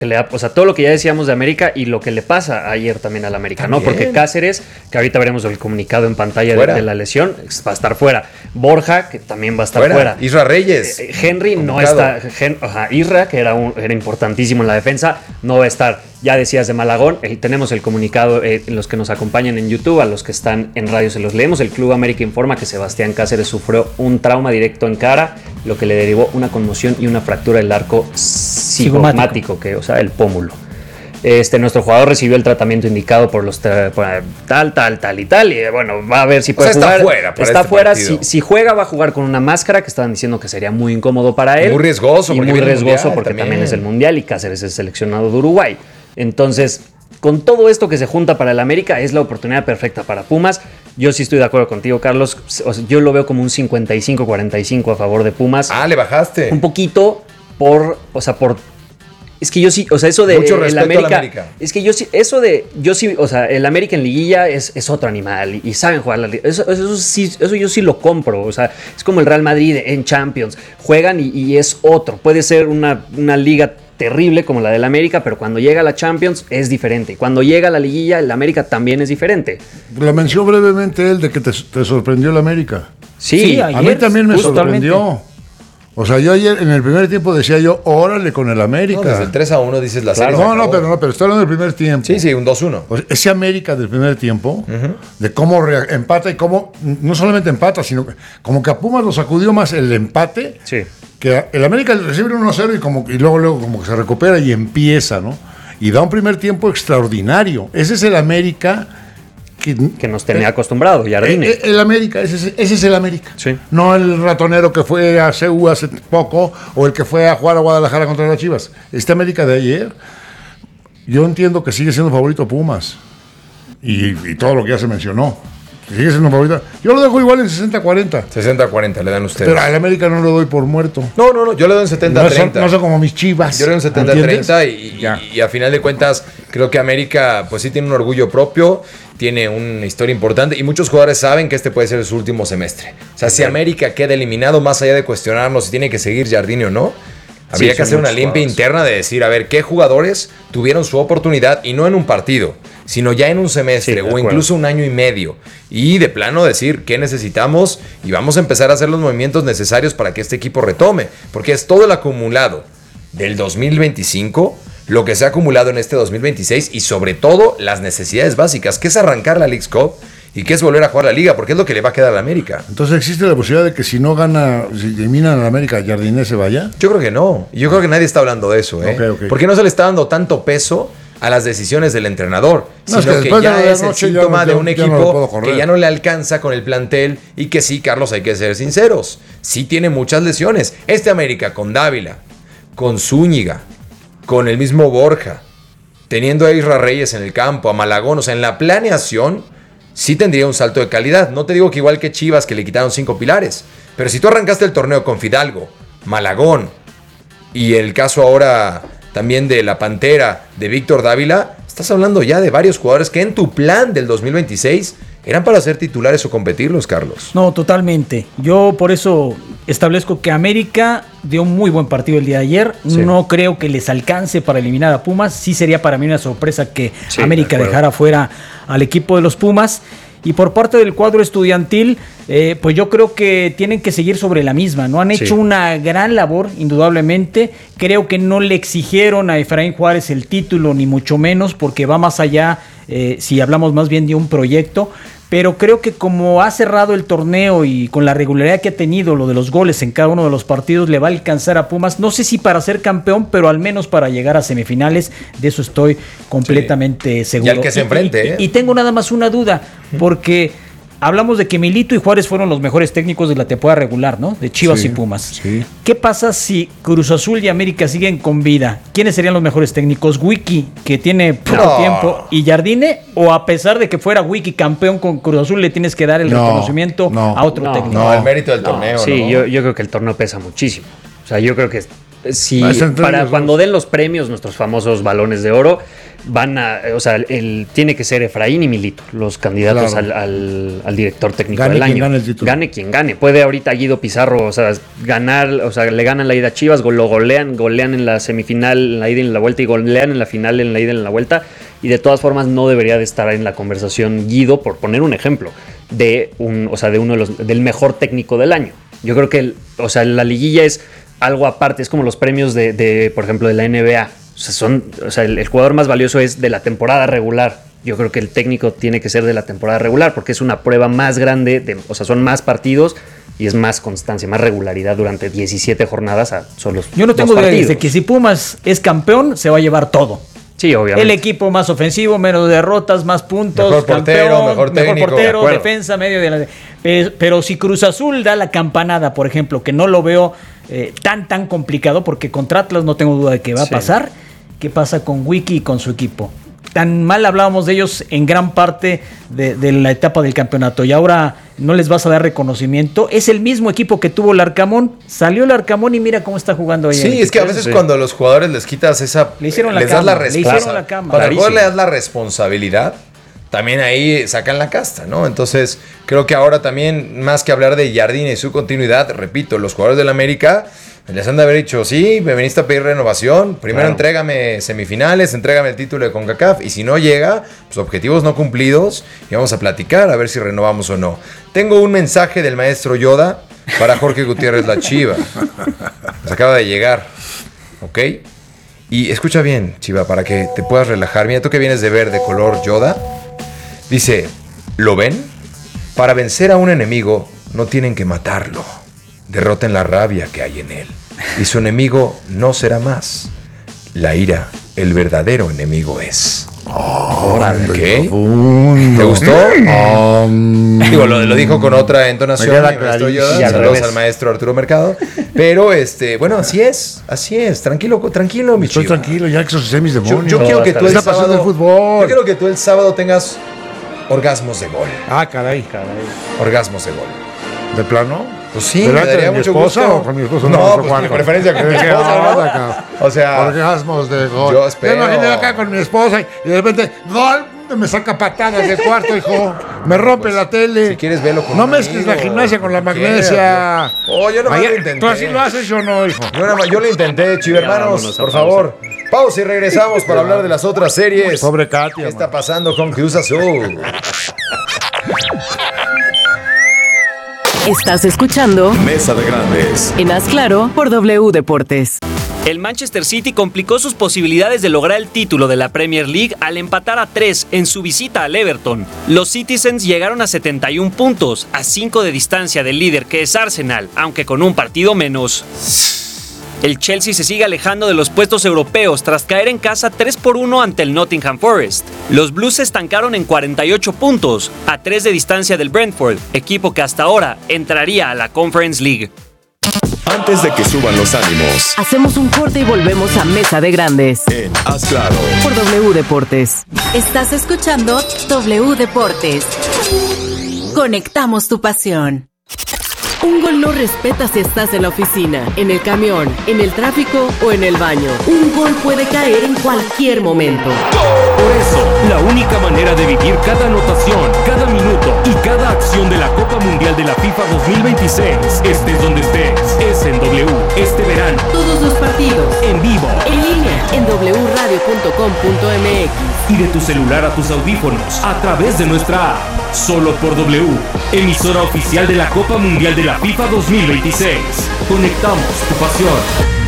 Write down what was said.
o sea, todo lo que ya decíamos de América y lo que le pasa ayer también al América, ¿no? Porque Cáceres, que ahorita veremos el comunicado en pantalla de la lesión, va a estar fuera. Borja, que también va a estar fuera. Isra Reyes. Henry convocado. No está. Isra, que era importantísimo en la defensa, no va a estar. Ya decías de Malagón, tenemos el comunicado, los que nos acompañan en YouTube, a los que están en radio se los leemos. El Club América informa que Sebastián Cáceres sufrió un trauma directo en cara, lo que le derivó una conmoción y una fractura del arco cigomático, o sea, el pómulo. Nuestro jugador recibió el tratamiento indicado por los tal, y bueno, va a ver si puede jugar. Está fuera. Si juega, va a jugar con una máscara, que estaban diciendo que sería muy incómodo para él. Muy riesgoso. Porque también es el Mundial y Cáceres es seleccionado de Uruguay. Entonces, con todo esto que se junta para el América, es la oportunidad perfecta para Pumas. Yo sí estoy de acuerdo contigo, Carlos. O sea, yo lo veo como un 55-45 a favor de Pumas. Le bajaste. Un poquito es que yo sí, o sea, eso de mucho respeto el América, al América. Es que o sea, el América en liguilla es otro animal y saben jugar la liga. Eso yo sí lo compro. O sea, es como el Real Madrid en Champions. Juegan y es otro. Puede ser una liga terrible como la del América, pero cuando llega a la Champions es diferente. Cuando llega a la liguilla, el América también es diferente. Lo mencionó brevemente él de que te sorprendió el América. Sí, ayer, a mí también me sorprendió. O sea, yo ayer en el primer tiempo decía yo, órale con el América. Desde el 3-1 dices la serie. Pero estoy hablando del primer tiempo. Sí, un 2-1. O sea, ese América del primer tiempo, de cómo empata y cómo, no solamente empata, sino como que a Pumas lo sacudió más el empate. Sí. Que el América recibe un 1-0 y luego como que se recupera y empieza, ¿no? Y da un primer tiempo extraordinario. Ese es el América que nos tenía acostumbrado, Jardine. El América, ese es el América. Sí. No el ratonero que fue a CU hace poco o el que fue a jugar a Guadalajara contra las Chivas. Este América de ayer, yo entiendo que sigue siendo favorito Pumas. Y todo lo que ya se mencionó. Sigue siendo favorito. Yo lo dejo igual en 60-40. 60-40 le dan ustedes. Pero al América no lo doy por muerto. No, yo le doy en 70-30. No son como mis Chivas. Yo le doy en 70-30 y a final de cuentas creo que América pues sí tiene un orgullo propio, tiene una historia importante y muchos jugadores saben que este puede ser su último semestre. O sea, si América queda eliminado, más allá de cuestionarnos si tiene que seguir Jardine o no, habría que hacer una limpia interna de decir, a ver, qué jugadores tuvieron su oportunidad y no en un partido, sino ya en un semestre o incluso un año y medio. Y de plano decir qué necesitamos y vamos a empezar a hacer los movimientos necesarios para que este equipo retome. Porque es todo el acumulado del 2025, lo que se ha acumulado en este 2026 y sobre todo las necesidades básicas, que es arrancar la Leagues Cup y que es volver a jugar la Liga, porque es lo que le va a quedar a la América. Entonces, ¿existe la posibilidad de que si no gana, si eliminan a la América, Jardine se vaya? Yo creo que no. Yo creo que nadie está hablando de eso. Okay. Porque no se le está dando tanto peso a las decisiones del entrenador, no, sino es que ya es el síntoma de un equipo que ya no le alcanza con el plantel y que sí, Carlos, hay que ser sinceros, sí tiene muchas lesiones. Este América con Dávila, con Zúñiga, con el mismo Borja, teniendo a Isra Reyes en el campo, a Malagón, o sea, en la planeación sí tendría un salto de calidad. No te digo que igual que Chivas, que le quitaron 5 pilares, pero si tú arrancaste el torneo con Fidalgo, Malagón y el caso ahora también de la Pantera, de Víctor Dávila, estás hablando ya de varios jugadores que en tu plan del 2026 eran para ser titulares o competirlos, Carlos. No, totalmente. Yo por eso establezco que América dio un muy buen partido el día de ayer. Sí. No creo que les alcance para eliminar a Pumas. Sí sería para mí una sorpresa que América dejara fuera al equipo de los Pumas. Y por parte del cuadro estudiantil, pues yo creo que tienen que seguir sobre la misma, ¿no? Han hecho una gran labor, indudablemente. Creo que no le exigieron a Efraín Juárez el título, ni mucho menos, porque va más allá, si hablamos más bien de un proyecto. Pero creo que como ha cerrado el torneo y con la regularidad que ha tenido, lo de los goles en cada uno de los partidos, le va a alcanzar a Pumas, no sé si para ser campeón, pero al menos para llegar a semifinales. De eso estoy completamente seguro. Y al que se enfrente. Y tengo nada más una duda, porque hablamos de que Milito y Juárez fueron los mejores técnicos de la temporada regular, ¿no? De Chivas y Pumas. Sí. ¿Qué pasa si Cruz Azul y América siguen con vida? ¿Quiénes serían los mejores técnicos? ¿Wiki, que tiene poco tiempo, y Jardine? ¿O a pesar de que fuera Wiki campeón con Cruz Azul, le tienes que dar el reconocimiento a otro técnico? No, el mérito del torneo. Sí, yo creo que el torneo pesa muchísimo. O sea, yo creo que si para cuando den los premios, nuestros famosos balones de oro, tiene que ser Efraín y Milito, los candidatos al director técnico del año. Gane quien gane. Puede ahorita Guido Pizarro, ganar, le ganan la ida a Chivas, lo golean en la semifinal, en la ida y en la vuelta, y golean en la final, en la ida y en la vuelta. Y de todas formas no debería de estar en la conversación Guido, por poner un ejemplo, del mejor técnico del año. Yo creo que la liguilla es algo aparte, es como los premios por ejemplo, de la NBA. El jugador más valioso es de la temporada regular. Yo creo que el técnico tiene que ser de la temporada regular porque es una prueba más grande, son más partidos y es más constancia, más regularidad durante 17 jornadas. Yo no tengo duda de que si Pumas es campeón, se va a llevar todo. Sí, obviamente. El equipo más ofensivo, menos derrotas, más puntos. Mejor portero, mejor técnico. Mejor portero, defensa, medio de la... Pero si Cruz Azul da la campanada, por ejemplo, que no lo veo tan complicado, porque contra Atlas no tengo duda de que va a pasar. ¿Qué pasa con Wiki y con su equipo? Tan mal hablábamos de ellos en gran parte de la etapa del campeonato y ahora no les vas a dar reconocimiento. Es el mismo equipo que tuvo el Arcamón. Salió el Arcamón y mira cómo está jugando ahí. Sí, es que a veces cuando a los jugadores les quitas esa... Le hicieron la cama. Cuando al jugador le das la responsabilidad, también ahí sacan la casta, ¿no? Entonces, creo que ahora también, más que hablar de Jardine y su continuidad, repito, los jugadores del América les han de haber dicho, sí, me viniste a pedir renovación, primero entrégame semifinales, entrégame el título de CONCACAF, y si no llega, pues objetivos no cumplidos, y vamos a platicar a ver si renovamos o no. Tengo un mensaje del maestro Yoda para Jorge Gutiérrez La Chiva. Nos acaba de llegar, ¿ok? Y escucha bien, Chiva, para que te puedas relajar. Mira, tú que vienes de verde color Yoda. Dice, ¿lo ven? Para vencer a un enemigo no tienen que matarlo. Derroten la rabia que hay en él. Y su enemigo no será más. La ira, el verdadero enemigo es. ¿Qué? ¿Te gustó? Digo, lo dijo con otra entonación. Saludos al maestro Arturo Mercado. Pero bueno, así es. Tranquilo, mi Estoy chivo. tranquilo, ya exorcicé mis demonios. Yo quiero que tú el sábado, yo quiero que tú el sábado tengas orgasmos de gol. Ah, caray. Orgasmos de gol. ¿De plano? Pues sí, ¿me daría mucho gusto. ¿O con mi esposa? No, pues mi preferencia con mi esposa, ¿no? O sea, orgasmos de gol. Yo espero. Yo imaginé acá con mi esposa y de repente, gol, me saca patadas del cuarto, hijo. Me rompe la tele. Si quieres, velo conmigo. No mezcles la gimnasia con la magnesia. Yo no lo intenté. ¿Tú así lo haces yo no, hijo? Yo lo intenté, chivermanos, por favor. Pausa y regresamos para hablar de las otras series. Pobre Katia. ¿Qué está pasando con Cruz Azul? Estás escuchando Mesa de Grandes en Haz Claro por W Deportes. El Manchester City complicó sus posibilidades de lograr el título de la Premier League al empatar a 3 en su visita al Everton. Los Citizens llegaron a 71 puntos, a 5 de distancia del líder que es Arsenal, aunque con un partido menos. El Chelsea se sigue alejando de los puestos europeos tras caer en casa 3-1 ante el Nottingham Forest. Los Blues se estancaron en 48 puntos, a 3 de distancia del Brentford, equipo que hasta ahora entraría a la Conference League. Antes de que suban los ánimos, hacemos un corte y volvemos a Mesa de Grandes en Haz Claro por W Deportes. Estás escuchando W Deportes. Conectamos tu pasión. Un gol no respeta si estás en la oficina, en el camión, en el tráfico o en el baño. Un gol puede caer en cualquier momento. Por eso, la única manera de vivir cada anotación, cada minuto y cada acción de la Copa Mundial de la FIFA 2026, estés donde estés, es en W este verano. Todos los partidos, en vivo, en línea, en wradio.com.mx y de tu celular a tus audífonos a través de nuestra app. Solo por W, emisora oficial de la Copa Mundial de la FIFA 2026. Conectamos tu pasión.